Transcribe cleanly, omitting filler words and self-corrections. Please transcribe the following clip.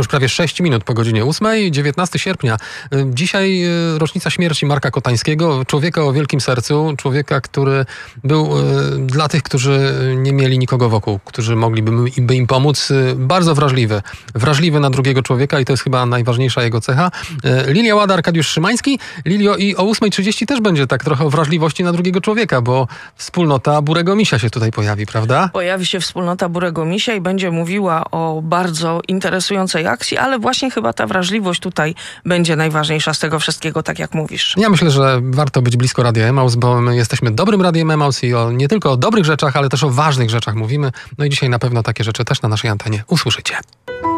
już prawie 6 minut po godzinie 8, 19 sierpnia. Dzisiaj rocznica śmierci Marka Kotańskiego, człowieka o wielkim sercu, człowieka, który był dla tych, którzy nie mieli nikogo wokół, którzy mogliby im pomóc, bardzo wrażliwy. Wrażliwy na drugiego człowieka i to jest chyba najważniejsza jego cecha. Lilia Łada, Arkadiusz Szymański. Lilio, i o 8:30 też będzie tak trochę o wrażliwości na drugiego człowieka, bo wspólnota Burego Misia się tutaj pojawi, prawda? Pojawi się wspólnota Burego Misia i będzie mówiła o bardzo interesującej akcji, ale właśnie chyba ta wrażliwość tutaj będzie najważniejsza z tego wszystkiego, tak jak mówisz. Ja myślę, że warto być blisko Radia Emaus, bo my jesteśmy dobrym Radiem Emaus i nie tylko o dobrych rzeczach, ale też o ważnych rzeczach mówimy. No i dzisiaj na pewno takie rzeczy też na naszej antenie usłyszycie.